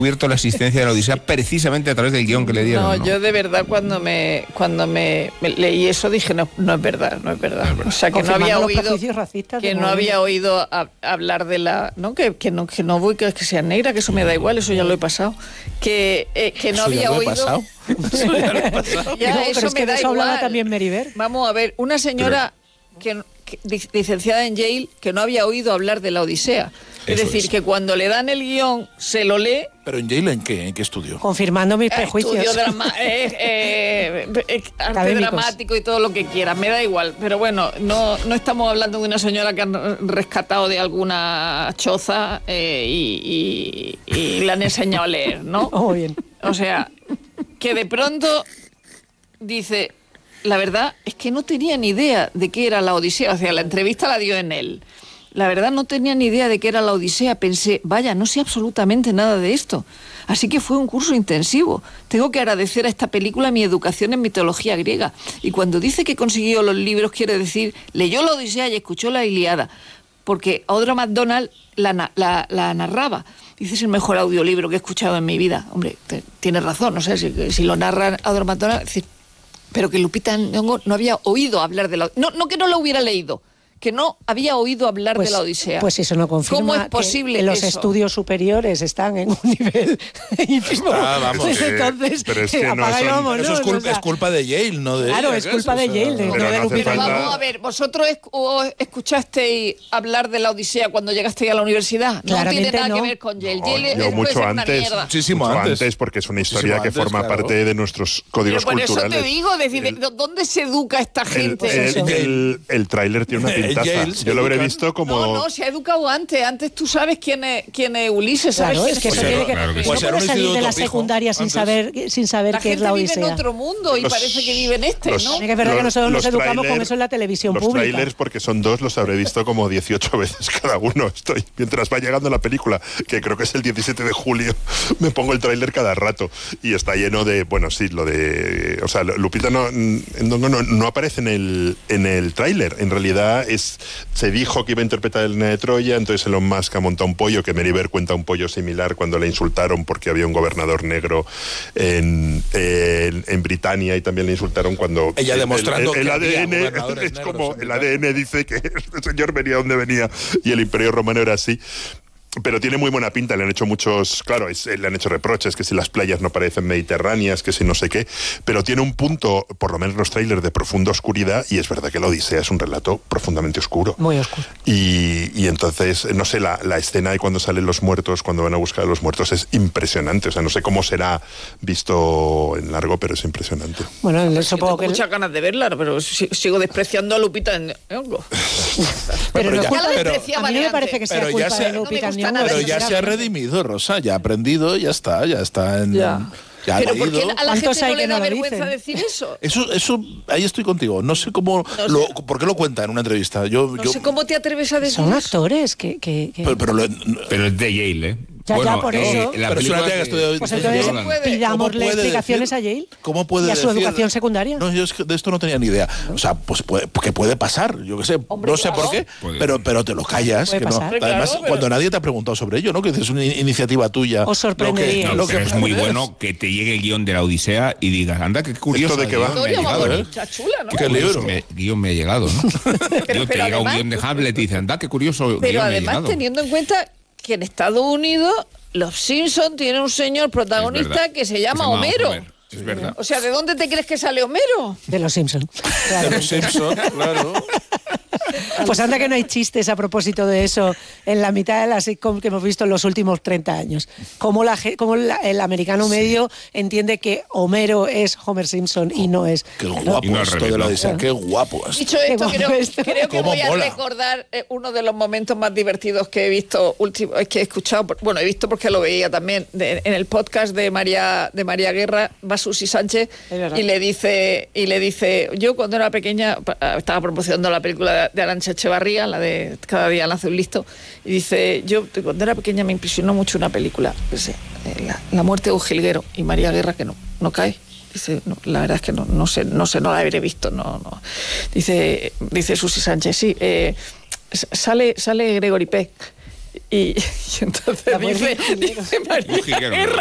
descubierto la existencia de la Odisea precisamente a través del guión que le dieron. No, yo de verdad cuando me leí eso dije no es verdad. O sea, que no había oído hablar de la que no voy que sea negra, que eso me da igual, eso ya lo he pasado. Que no había oído. Eso ya lo he pasado. Eso es que de eso hablaba también Meribert. Vamos a ver, una señora que licenciada en Yale que no había oído hablar de la Odisea. Es decir, que cuando le dan el guión se lo lee. ¿Pero en Yale en qué estudio? Confirmando mis prejuicios. Estudio arte dramático y todo lo que quiera, me da igual. Pero bueno, no estamos hablando de una señora que han rescatado de alguna choza y le han enseñado a leer, ¿no? Oh, bien. O sea, que de pronto dice, la verdad es que no tenía ni idea de qué era la Odisea. O sea, la entrevista la dio en él. La verdad no tenía ni idea de qué era la Odisea. Pensé, vaya, no sé absolutamente nada de esto. Así que fue un curso intensivo. Tengo que agradecer a esta película mi educación en mitología griega. Y cuando dice que consiguió los libros, quiere decir, leyó la Odisea y escuchó la Ilíada. Porque Audra McDonald la narraba. Dice, es el mejor audiolibro que he escuchado en mi vida. Hombre, tienes razón, no sé, si lo narra Audra McDonald, pero que Lupita Nyong'o no había oído hablar de la... No que no lo hubiera leído, que no había oído hablar de la Odisea. Pues eso no confirma. ¿Cómo es posible que los eso? Estudios superiores están en un nivel ínfimo. Vamos, entonces, pero es que eso es culpa de Yale, no de Claro, ella, es culpa de Yale, no de Lupita. Pero vamos a ver, ¿vosotros escuchasteis hablar de la Odisea cuando llegasteis a la universidad? No tiene nada que ver con Yale. Yale yo mucho antes. Muchísimo antes, porque es una historia que forma parte de nuestros códigos culturales. Por eso te digo, ¿dónde se educa esta gente? El tráiler tiene una pintaza. Yo lo habré visto como... No, se ha educado antes. Antes tú sabes quién es Ulises. ¿Sabes? Claro, es que eso tiene que... No puede salir de la secundaria sin saber qué es la Odisea. Vive en otro mundo y parece que vive en este, ¿no? Es verdad que nosotros nos educamos con eso en la televisión pública. Los trailers, porque son dos, los habré visto como 18 veces cada uno. Mientras va llegando la película, que creo que es el 17 de julio, me pongo el tráiler cada rato. Y está lleno de... Bueno, sí, lo de... O sea, Lupita no aparece en el tráiler. En realidad se dijo que iba a interpretar el Helena de Troya, entonces Elon Musk ha montado un pollo, que Meribert cuenta un pollo similar cuando le insultaron porque había un gobernador negro en Britania, y también le insultaron cuando... Ella demostrando el que ADN es como el ADN dice que este señor venía donde venía y el Imperio Romano era así. Pero tiene muy buena pinta, le han hecho muchos... Claro, le han hecho reproches, que si las playas no parecen mediterráneas, que si no sé qué, pero tiene un punto, por lo menos los trailers, de profunda oscuridad, y es verdad que la Odisea es un relato profundamente oscuro. Muy oscuro. Y entonces, no sé, la escena de cuando salen los muertos, cuando van a buscar a los muertos, es impresionante. O sea, no sé cómo será visto en largo, pero es impresionante. Bueno, supongo que... muchas ganas de verla, pero sigo despreciando a Lupita Nyong'o. Pero no es culpa a mí no me parece que sea culpa de Lupita Nyong'o. Pero ya se ha redimido, Rosa, ya ha aprendido, ya está en... Ya. Pero ¿por qué a la gente no le da vergüenza dicen? decir eso? Eso, ahí estoy contigo. No sé cómo... ¿Por qué lo cuenta en una entrevista? No sé cómo te atreves a decir Son eso. actores que... Pero es de Yale, ¿eh? Ya, por eso. La pero película pues entonces pidámosle explicaciones a Yale. ¿Cómo puede y a su decir? educación secundaria. No, yo es que de esto no tenía ni idea. O sea, pues que puede pasar, yo qué sé, Hombre, no sé por qué, pero te lo callas. Puede Que no. pasar. Además, Claro, cuando nadie te ha preguntado sobre ello, ¿no? Que es una iniciativa tuya. Os sorprendería. No, pero es muy bueno que te llegue el guión de la Odisea y digas, anda, qué curioso. ¿Esto de qué va? Me ha llegado, ¿eh? Chula, ¿no? ¿Qué libro? Guión me ha llegado, ¿no? Yo te llega un además- guión de Hamlet y dices, anda, qué curioso. Pero guión me ha además llegado. teniendo en cuenta que en Estados Unidos los Simpsons tienen un señor Es protagonista verdad. que se llama Homero. Homer. Es verdad. O sea, ¿de dónde te crees que sale Homero? De los Simpsons. De los Simpsons, claro. Pues anda que no hay chistes a propósito de eso en la mitad de la sitcom que hemos visto en los últimos 30 años. Cómo el americano medio entiende que Homero es Homer Simpson y no es... Qué guapo Y no al esto revés, de la ¿no? Odisea, qué guapo esto. Dicho esto, Qué guapo esto. creo que Cómo voy a mola. recordar uno de los momentos más divertidos que he visto, que he escuchado, bueno, he visto porque lo veía también, en el podcast de María Guerra, va Susi Sánchez y le dice, yo cuando era pequeña estaba promocionando la película de Arantxa Echevarría, la de Cada día nace un listo, y dice, yo cuando era pequeña me impresionó mucho una película, la muerte de un jilguero, y María Guerra que no cae. Dice, no, la verdad es que no sé, no la habré visto, no. Dice Susi Sánchez, sí, sale Gregory Peck Y entonces La muerte dice de Jilgueros. María Un jilguero. Guerra,